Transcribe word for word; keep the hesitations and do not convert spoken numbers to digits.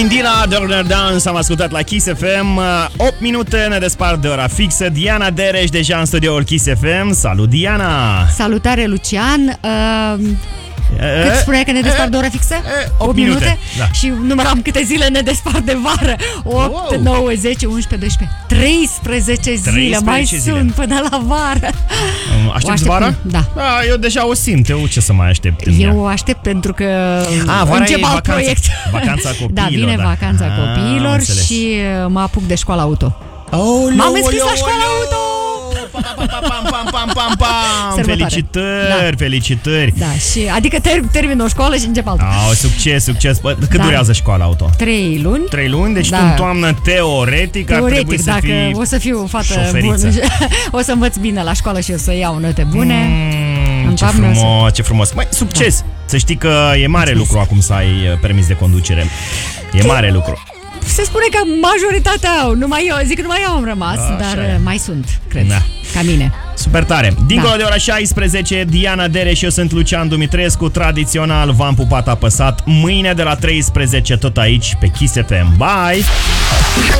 Indila, Dorner Dance, am ascultat la Kiss F M. opt minute ne despart de ora fixă. Diana Dereș deja în studioul Kiss F M. Salut, Diana! Salutare, Lucian! Uh... Cât spuneai că ne despart de ora fixă? opt minute. Da. Și număram câte zile ne despart de vară. opt, nouă, zece, unsprezece, doisprezece, treisprezece zile. Mai zile. Sunt până la vară. Aștepți vara? Da. A, eu deja o simt. Eu ce să mai aștept? Eu o aștept pentru că A, vara încep e alt vacanța, proiect. Vacanța copiilor. Da, vine da. vacanța A, copiilor înțeles. și mă apuc de școala auto. Aoleu, M-am înscris la aoleu, școala aoleu. auto! Pam, pam, pam, pam, pam, pam. Felicitări, Da. felicitări. Da, și adică ter- termin o școală și încep alta. Au, succes, succes. Bă, cât Da. durează școala auto? Trei luni. Trei luni, deci Da. tu în toamnă teoretic, ar trebui Teoretic, să dacă fii o să fiu fată șoferiță. bună, o să învăț bine la școală și o să iau note bune. Mm, În ce toamnă o să- frumos, ce frumos. Mai succes. Da. Să știi că e mare lucru acum să ai uh, permis de conducere. E mare lucru. Se spune că majoritatea au, numai eu, zic că numai eu am rămas, Așa dar e. mai sunt, cred, Da. ca mine. Super tare. Dincolo Da. de ora șaisprezece, Diana Dere și eu sunt Lucian Dumitrescu. Tradițional v-am pupat apăsat. Mâine de la treisprezece tot aici pe Kiss F M. Bye!